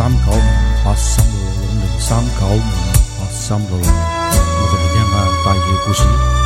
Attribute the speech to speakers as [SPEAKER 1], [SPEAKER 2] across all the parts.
[SPEAKER 1] 0395836603958366，我哋嚟聽下第二個故事。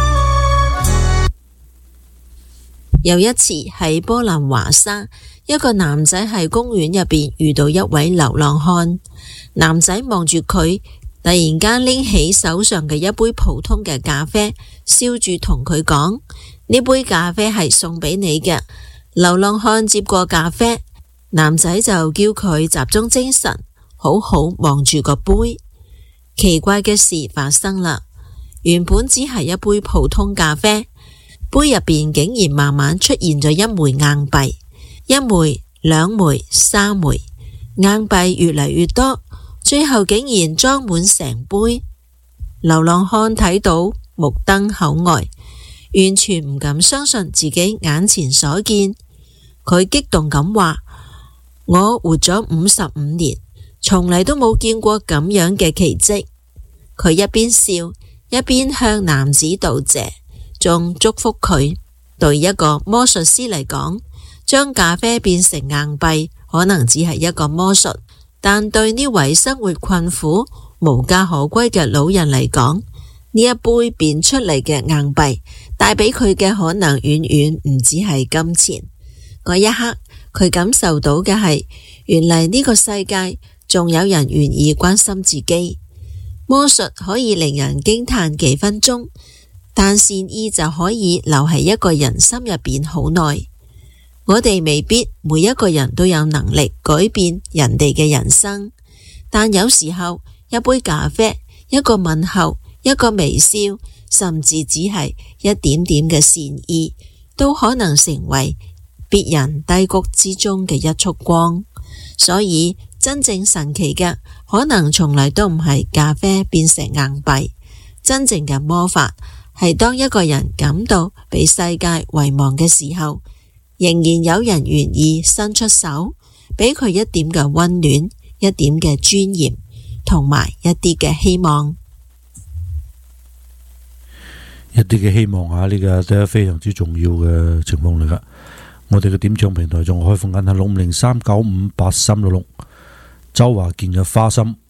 [SPEAKER 2] 有一次喺波蘭華沙，一個男仔喺公園入邊遇到一位流浪漢。男仔望住佢，突然間拎起手上嘅一杯普通嘅咖啡，笑住同佢講：呢杯咖啡係送俾你嘅。流浪漢接過咖啡，男仔就叫佢集中精神，好好望住個杯。奇怪嘅事發生啦，原本只係一杯普通咖啡，杯入邊竟然慢慢出現咗一枚硬幣，一枚、兩枚、三枚，硬幣越嚟越多，最後竟然裝滿成杯。流浪漢睇到目瞪口呆，完全唔敢相信自己眼前所見。佢激動咁話：我活咗55年，從嚟都冇見過咁樣嘅奇蹟。佢一邊笑，一邊向男子道謝，仲祝福佢。對一個魔術師嚟講，將咖啡變成硬幣可能只係一個魔術，但對呢位生活困苦、無家可歸嘅老人嚟講，呢一杯變出嚟嘅硬幣帶俾佢嘅可能遠遠唔止係金錢。嗰一刻，佢感受到嘅係，原嚟呢個世界仲有人願意關心自己。魔術可以令人驚嘆幾分鐘，但善意就可以留喺一個人心入邊好耐。我哋未必每一個人都有能力改變人哋嘅人生，但有時候一杯咖啡、一個問候、一個微笑，甚至只係一點點嘅善意，都可能成為別人低谷之中嘅一束光。所以真正神奇嘅可能從來都唔係咖啡變成硬幣，真正嘅魔法係當一個人感到被世界遺忘嘅時候，仍然有人願意伸出手，俾佢一點嘅溫暖，一點嘅尊嚴，同埋一啲嘅希望。
[SPEAKER 1] 一啲嘅希望啊，呢個都係非常之重要嘅情況嚟噶。我哋嘅點唱平台仲開放緊係650395836，周華健嘅花心。